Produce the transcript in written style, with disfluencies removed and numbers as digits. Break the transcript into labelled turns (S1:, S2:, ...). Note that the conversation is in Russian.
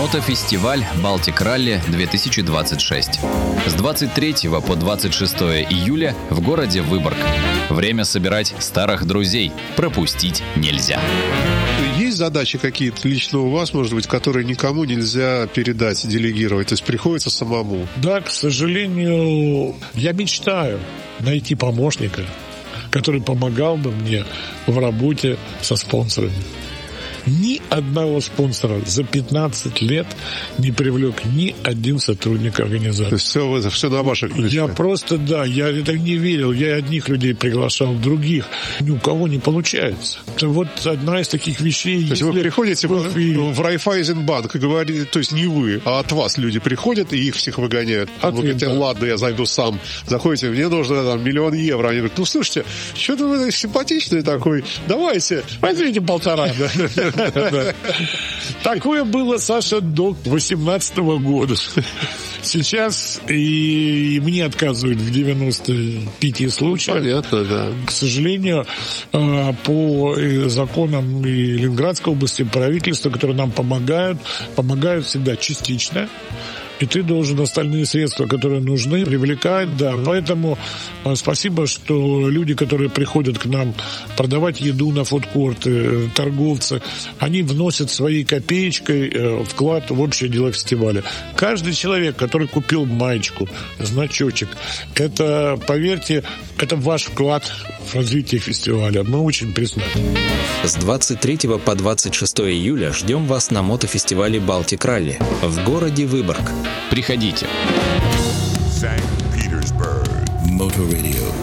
S1: Мотофестиваль «Балтик Ралли 2026». С 23 по 26 июля в городе Выборг. Время собирать старых друзей. Пропустить нельзя.
S2: Есть задачи какие-то лично у вас, может быть, которые никому нельзя передать, делегировать? То есть приходится самому?
S3: Да, к сожалению, я мечтаю найти помощника, который помогал бы мне в работе со спонсорами. Ни одного спонсора за 15 лет не привлек ни один сотрудник организации.
S2: То есть все на ваших плечах?
S3: Я просто, я это не верил. Я одних людей приглашал, других. Ни у кого не получается. Это вот одна из таких вещей.
S2: То есть вы приходите в Райфайзенбанк и говорите, то есть не вы, а от вас люди приходят и их всех выгоняют. Вы говорите, ладно, я зайду сам. Заходите, мне нужно там 1 000 000 евро. Они говорят, слушайте, что-то вы симпатичный такой, давайте.
S3: Возьмите 1,5. Такое было, Саша, до 2018 года. Сейчас и мне отказывают в 95 случаях.
S2: Понятно, да.
S3: К сожалению, по законам и Ленинградской области правительства, которые нам помогают всегда частично. И ты должен остальные средства, которые нужны, привлекать. Да. Поэтому спасибо, что люди, которые приходят к нам продавать еду на фудкорты, торговцы, они вносят своей копеечкой вклад в общее дело фестиваля. Каждый человек, который купил маечку, значочек, это, поверьте, это ваш вклад в развитие фестиваля. Мы очень признательны.
S4: С 23 по 26 июля ждем вас на мотофестивале «Балтик Ралли» в городе Выборг.
S1: Приходите.
S5: Motor Radio.